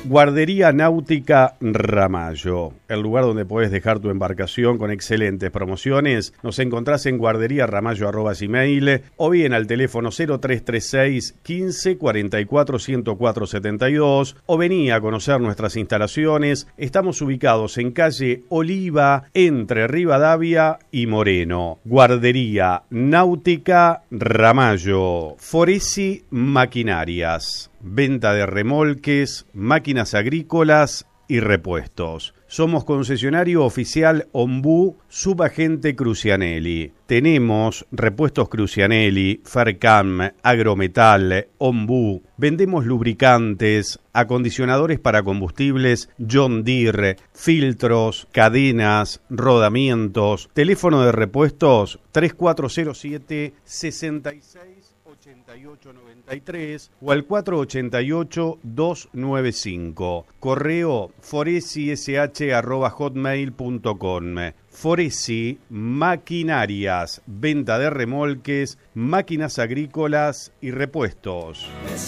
Guardería Náutica Ramallo, el lugar donde podés dejar tu embarcación con excelentes promociones. Nos encontrás en guarderíaramallo@gmail o bien al teléfono 0336 15 44 104 72 o vení a conocer nuestras instalaciones. Estamos ubicados en calle Oliva, entre Rivadavia y Moreno. Guardería Náutica Ramallo. Foresi Maquinarias. Venta de remolques, máquinas agrícolas y repuestos. Somos concesionario oficial Ombú, subagente Crucianelli. Tenemos repuestos Crucianelli, Fercam, Agrometal, Ombú. Vendemos lubricantes, acondicionadores para combustibles, John Deere, filtros, cadenas, rodamientos. Teléfono de repuestos 3407 66 8893 o al 488-295. Correo foresish@hotmail.com. Foresi Maquinarias, venta de remolques, máquinas agrícolas y repuestos.